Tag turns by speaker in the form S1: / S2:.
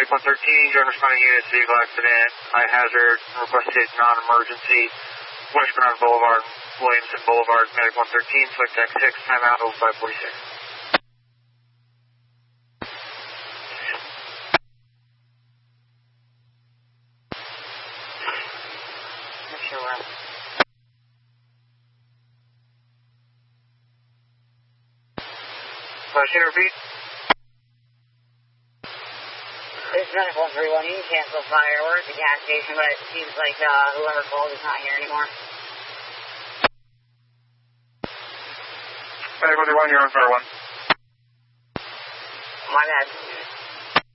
S1: Medic 113, drone responding units, vehicle accident, high hazard, requested non-emergency, West Bernard Boulevard, Williamson Boulevard, Medic 113, select deck 6, timeout 0546. Can you repeat?
S2: This is Medic 131. You can cancel fire. We're at the gas station, but it seems like whoever called is not here anymore.
S1: Medic 131, you're on fire 1.
S2: My bad.